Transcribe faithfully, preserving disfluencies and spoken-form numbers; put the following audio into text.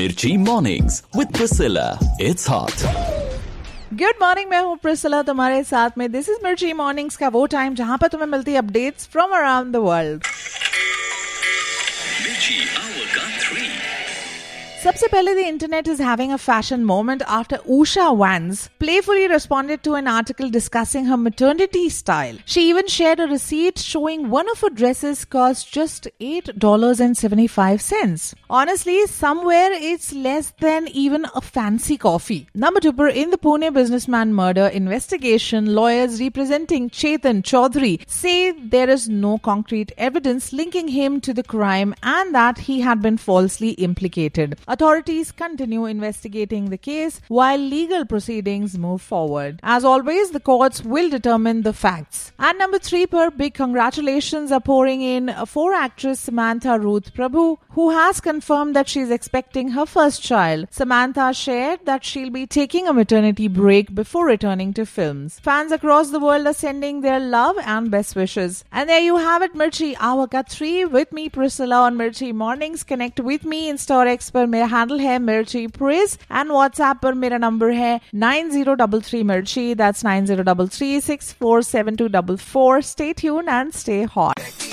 Mirchi Mornings with Priscilla. It's hot. Good morning, मैं हूँ Priscilla तुम्हारे साथ में. दिस इज मिर्ची मॉर्निंग्स का वो टाइम जहाँ पर तुम्हें मिलती है updates from around the world. सबसे पहले the internet is having a fashion moment after Usha Vance playfully responded to an article discussing her maternity style. She even shared a receipt showing one of her dresses cost just eight dollars and seventy-five cents. Honestly, somewhere it's less than even a fancy coffee. Number two, in the Pune businessman murder investigation, lawyers representing Chetan Chaudhary say there is no concrete evidence linking him to the crime and that he had been falsely implicated. Authorities continue investigating the case while legal proceedings move forward. As always, the courts will determine the facts. And number three, per big congratulations are pouring in for actress Samantha Ruth Prabhu, who has confirmed that she is expecting her first child. Samantha shared that she'll be taking a maternity break before returning to films. Fans across the world are sending their love and best wishes. And there you have it, Mirchi Hour ka three with me, Priscilla, on Mirchi Mornings. Connect with me in StoreX पर मेरा handle है मिर्ची प्रिस and WhatsApp पर मेरा number है nine zero three three मिर्ची. That's nine zero three three six four seven two four four. Stay tuned and stay hot.